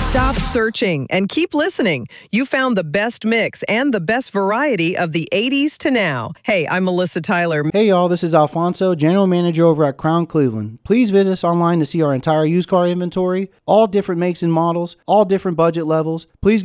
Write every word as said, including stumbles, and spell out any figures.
Stop searching and keep listening. You found the best mix and the best variety of the eighties to now. Hey, I'm Melissa Tyler. Hey y'all, this is Alfonso, General Manager over at Crown Cleveland. Please visit us online to see our entire used car inventory, all different makes and models, all different budget levels. Please